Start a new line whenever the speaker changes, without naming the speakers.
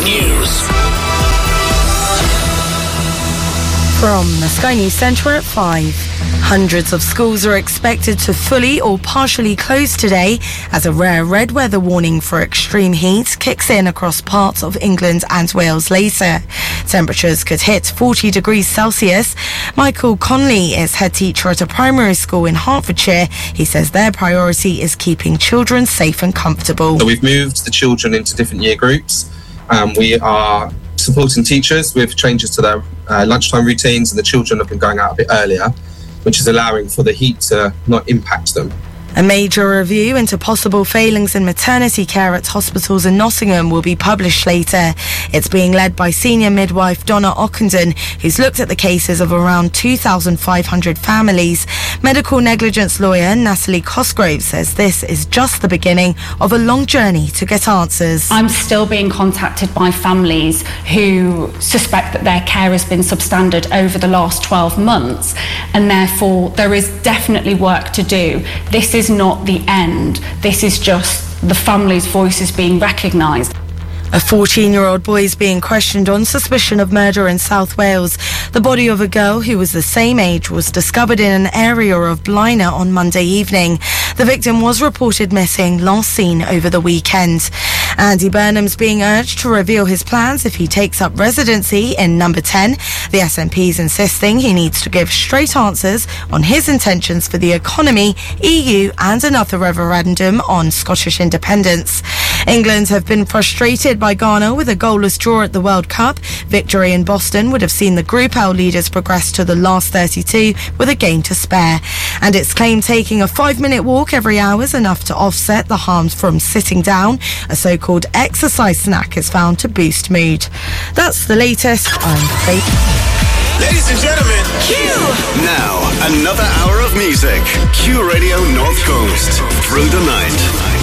News.
From the Sky News Centre at 5. Hundreds of schools are expected to fully or partially close today as a rare red weather warning for extreme heat kicks in across parts of England and Wales later. Temperatures could hit 40 degrees Celsius. Michael Conley is head teacher at a primary school in Hertfordshire. He says their priority is keeping children safe and comfortable.
So we've moved the children into different year groups. We are supporting teachers with changes to their lunchtime routines, and the children have been going out a bit earlier, which is allowing for the heat to not impact them.
A major review into possible failings in maternity care at hospitals in Nottingham will be published later. It's being led by senior midwife Donna Ockenden, who's looked at the cases of around 2,500 families. Medical negligence lawyer Natalie Cosgrove says this is just the beginning of a long journey to get answers.
I'm still being contacted by families who suspect that their care has been substandard over the last 12 months, and therefore there is definitely work to do. This is not the end. This is just the family's voices being recognised.
A 14-year-old boy is being questioned on suspicion of murder in South Wales. The body of a girl who was the same age was discovered in an area of Blaenau on Monday evening. The victim was reported missing, last seen over the weekend. Andy Burnham's being urged to reveal his plans if he takes up residency in Number 10. The SNP is insisting he needs to give straight answers on his intentions for the economy, EU and another referendum on Scottish independence. England have been frustrated by Ghana with a goalless draw at the World Cup. Victory in Boston would have seen the Group L leaders progress to the last 32 with a game to spare. And it's claimed taking a 5-minute walk every hour is enough to offset the harms from sitting down. A so-called exercise snack is found to boost mood. That's the latest. I'm Faith.
Ladies and gentlemen, Q! Now, another hour of music. Q Radio North Coast. Through the night.